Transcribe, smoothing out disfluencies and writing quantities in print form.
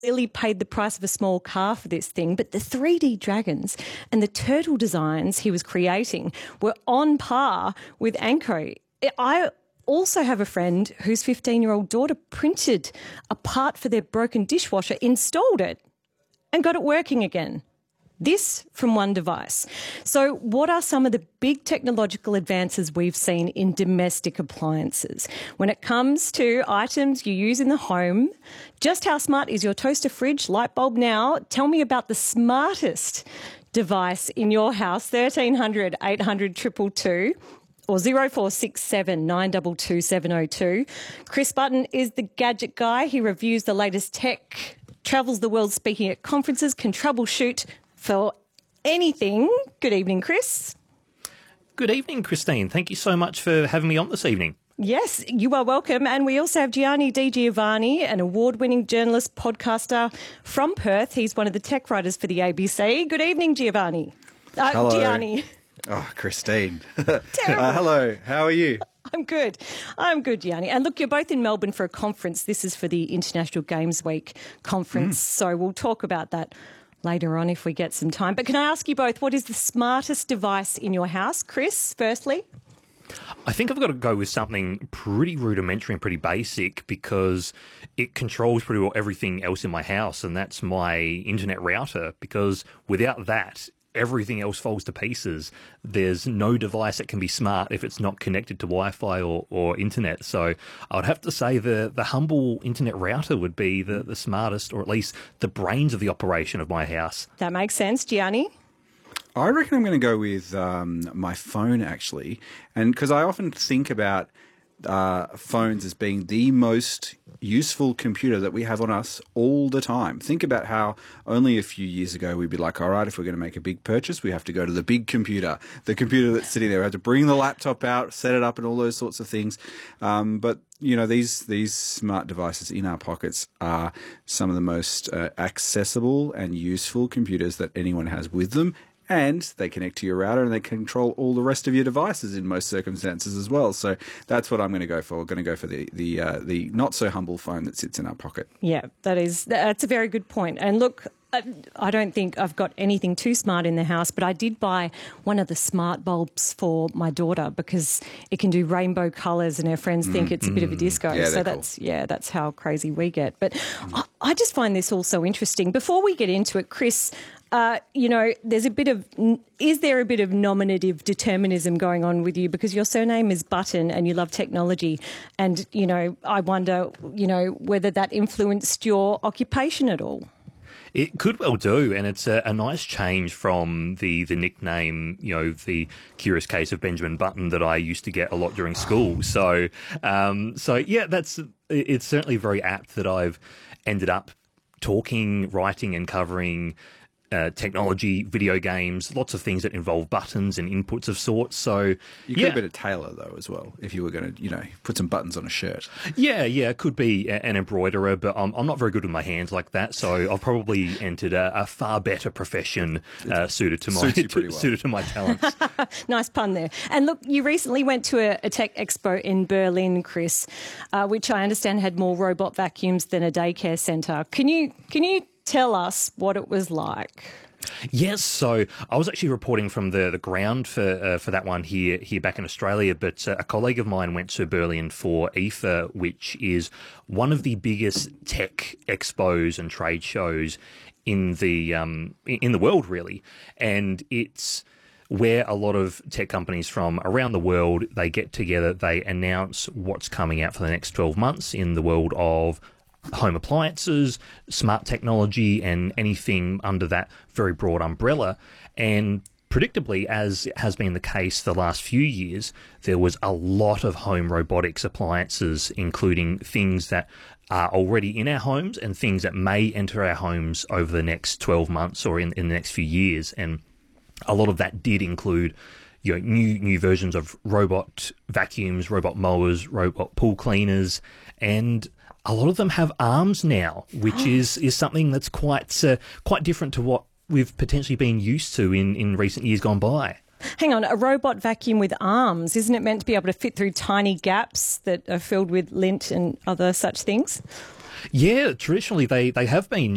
clearly paid the price of a small car for this thing, but the 3D dragons and the turtle designs he was creating were on par with Anko. I also have a friend whose 15-year-old daughter printed a part for their broken dishwasher, installed it, and got it working again. This from one device. So what are some of the big technological advances we've seen in domestic appliances? When it comes to items you use in the home, just how smart is your toaster, fridge, light bulb now? Tell me about the smartest device in your house. 1300 800 222 or 0467 922 702. Chris Button is the gadget guy. He reviews the latest tech, travels the world speaking at conferences, can troubleshoot for anything. Good evening, Chris. Good evening, Christine. Thank you so much for having me on this evening. Yes, you are welcome. And we also have Gianni Di Giovanni, an award-winning journalist, podcaster from Perth. He's one of the tech writers for the ABC. Good evening, Giovanni. Hello. Gianni. Oh, Christine. Hello, how are you? I'm good, Gianni. And look, you're both in Melbourne for a conference. This is for the International Games Week conference, so we'll talk about that later on if we get some time. But can I ask you both, what is the smartest device in your house? Chris, firstly? I think I've got to go with something pretty rudimentary and pretty basic because it controls pretty well everything else in my house, and that's my internet router, because without that, everything else falls to pieces. There's no device that can be smart if it's not connected to Wi-Fi or internet. So I would have to say the humble internet router would be the smartest, or at least the brains of the operation of my house. That makes sense. Gianni? I reckon I'm going to go with my phone, actually. And because I often think about phones as being the most useful computer that we have on us all the time. Think about how only a few years ago we'd be like, all right, if we're going to make a big purchase, we have to go to the big computer, the computer that's sitting there. We have to bring the laptop out, set it up, and all those sorts of things. But you know, these smart devices in our pockets are some of the most accessible and useful computers that anyone has with them. And they connect to your router and they control all the rest of your devices in most circumstances as well. So that's what I'm going to go for. We're going to go for the not so humble phone that sits in our pocket. Yeah, that's a very good point. And look, I don't think I've got anything too smart in the house, but I did buy one of the smart bulbs for my daughter because it can do rainbow colours and her friends think it's a bit of a disco. Yeah, so cool. That's how crazy we get. But I just find this all so interesting. Before we get into it, Chris, you know, is there a bit of nominative determinism going on with you, because your surname is Button and you love technology, and, you know, I wonder, you know, whether that influenced your occupation at all? It could well do, and it's a nice change from the nickname, you know, the Curious Case of Benjamin Button that I used to get a lot during school. So yeah, it's certainly very apt that I've ended up talking, writing and covering technology, video games, lots of things that involve buttons and inputs of sorts. So you could have been a tailor though as well, if you were going to, you know, put some buttons on a shirt. Yeah, could be an embroiderer, but I'm not very good with my hands like that. So I've probably entered a far better profession suited to my talents. Nice pun there. And look, you recently went to a tech expo in Berlin, Chris, which I understand had more robot vacuums than a daycare centre. Can you tell us what it was like? Yes, so I was actually reporting from the ground for that one here back in Australia, but a colleague of mine went to Berlin for IFA, which is one of the biggest tech expos and trade shows in the world, really, and it's where a lot of tech companies from around the world, they get together, they announce what's coming out for the next 12 months in the world of home appliances, smart technology, and anything under that very broad umbrella. And predictably, as has been the case the last few years, there was a lot of home robotics appliances, including things that are already in our homes and things that may enter our homes over the next 12 months or in the next few years. And a lot of that did include, you know, new versions of robot vacuums, robot mowers, robot pool cleaners, and a lot of them have arms now, which is something that's quite different to what we've potentially been used to in recent years gone by. Hang on, a robot vacuum with arms, isn't it meant to be able to fit through tiny gaps that are filled with lint and other such things? Yeah, traditionally they have been